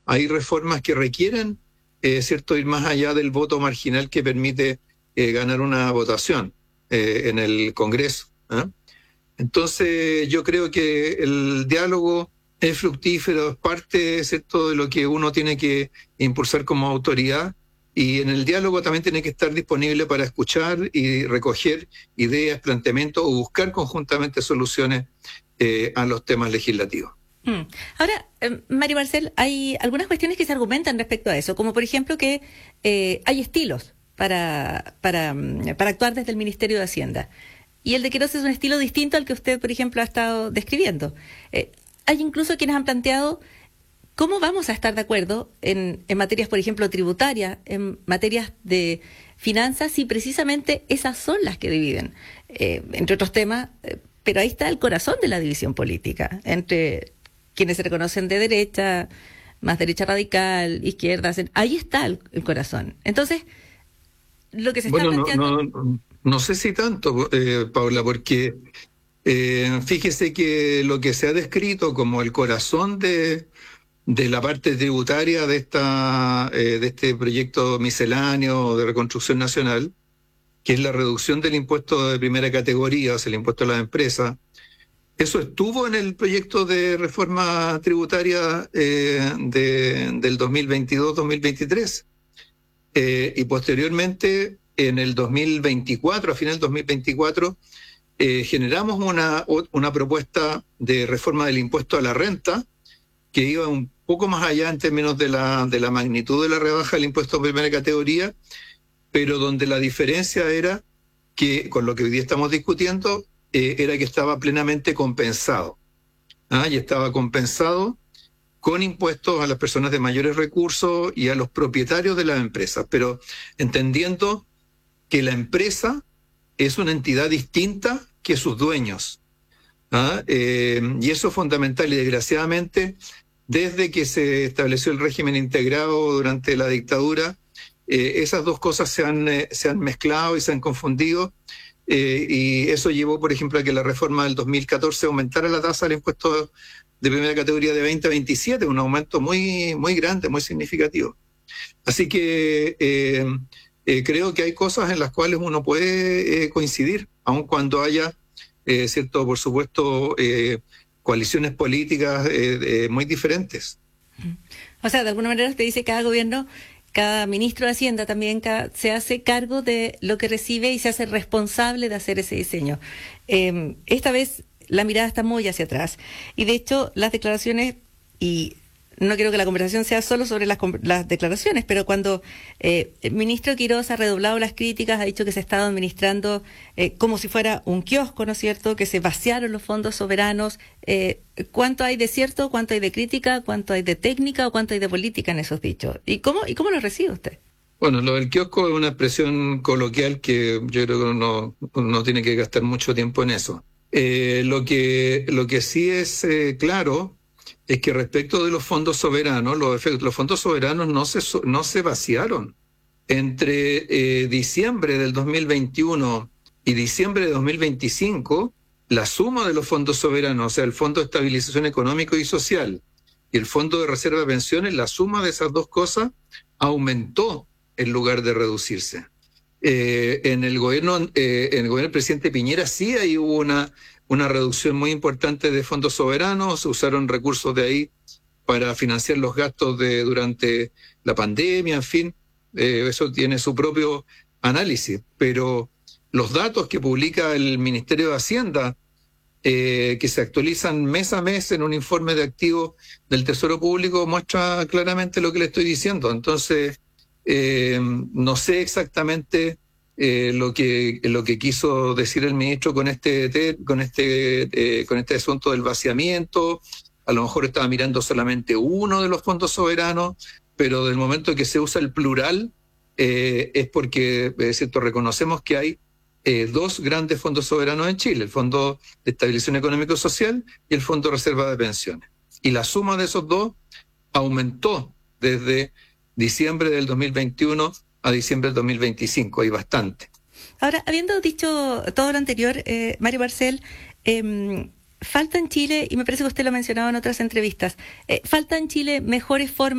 hay reformas que requieren, cierto, ir más allá del voto marginal que permite ganar una votación en el Congreso. Entonces yo creo que el diálogo es fructífero, es parte, ¿cierto?, de lo que uno tiene que impulsar como autoridad, y en el diálogo también tiene que estar disponible para escuchar y recoger ideas, planteamientos o buscar conjuntamente soluciones a los temas legislativos. Ahora, Mario Marcel, hay algunas cuestiones que se argumentan respecto a eso, como por ejemplo que hay estilos para actuar desde el Ministerio de Hacienda. Y el de Quirós es un estilo distinto al que usted, por ejemplo, ha estado describiendo. Hay incluso quienes han planteado cómo vamos a estar de acuerdo en materias, por ejemplo, tributarias, en materias de finanzas, si precisamente esas son las que dividen, entre otros temas, pero ahí está el corazón de la división política, entre quienes se reconocen de derecha, más derecha radical, izquierda, ahí está el corazón. Entonces, lo que se está planteando... No sé si tanto, Paula, porque fíjese que lo que se ha descrito como el corazón de la parte tributaria de este proyecto misceláneo de reconstrucción nacional, que es la reducción del impuesto de primera categoría, o sea, el impuesto a las empresas, eso estuvo en el proyecto de reforma tributaria del 2022-2023, y posteriormente en el 2024, a final del 2024, generamos una propuesta de reforma del impuesto a la renta que iba un poco más allá en términos de la magnitud de la rebaja del impuesto de primera categoría, pero donde la diferencia era que, con lo que hoy día estamos discutiendo, era que estaba plenamente compensado. Y estaba compensado con impuestos a las personas de mayores recursos y a los propietarios de las empresas, pero entendiendo que la empresa es una entidad distinta que sus dueños. Y eso es fundamental, y desgraciadamente, desde que se estableció el régimen integrado durante la dictadura, esas dos cosas se han mezclado y se han confundido, y eso llevó, por ejemplo, a que la reforma del 2014 aumentara la tasa del impuesto de primera categoría de 20 a 27, un aumento muy, muy grande, muy significativo. Así que creo que hay cosas en las cuales uno puede coincidir, aun cuando haya, cierto, por supuesto, coaliciones políticas muy diferentes. O sea, de alguna manera usted dice que cada gobierno, cada ministro de Hacienda también se hace cargo de lo que recibe y se hace responsable de hacer ese diseño. Esta vez la mirada está muy hacia atrás. Y de hecho, las declaraciones, y no quiero que la conversación sea solo sobre las declaraciones, pero cuando el ministro Quirós ha redoblado las críticas, ha dicho que se ha estado administrando como si fuera un kiosco, ¿no es cierto?, que se vaciaron los fondos soberanos. ¿Cuánto hay de cierto, cuánto hay de crítica, cuánto hay de técnica o cuánto hay de política en esos dichos? ¿Y cómo lo recibe usted? Bueno, lo del kiosco es una expresión coloquial que yo creo que uno no tiene que gastar mucho tiempo en eso. Lo que sí es claro es que respecto de los fondos soberanos, los fondos soberanos no se vaciaron. Entre diciembre del 2021 y diciembre de 2025, la suma de los fondos soberanos, o sea, el Fondo de Estabilización Económico y Social y el Fondo de Reserva de Pensiones, la suma de esas dos cosas aumentó en lugar de reducirse. En el gobierno del presidente Piñera sí ahí hubo una reducción muy importante de fondos soberanos, se usaron recursos de ahí para financiar los gastos durante la pandemia, en fin, eso tiene su propio análisis, pero los datos que publica el Ministerio de Hacienda, que se actualizan mes a mes en un informe de activos del Tesoro Público, muestra claramente lo que le estoy diciendo. Entonces, no sé exactamente lo que quiso decir el ministro con este asunto del vaciamiento. A lo mejor estaba mirando solamente uno de los fondos soberanos, pero del momento que se usa el plural es porque, cierto, reconocemos que hay dos grandes fondos soberanos en Chile, el Fondo de Estabilización Económico y Social y el Fondo de Reserva de Pensiones. Y la suma de esos dos aumentó desde diciembre del 2021 a diciembre del 2025, hay bastante. Ahora, habiendo dicho todo lo anterior, Mario Marcel, falta en Chile, y me parece que usted lo ha mencionado en otras entrevistas, falta en Chile mejores formas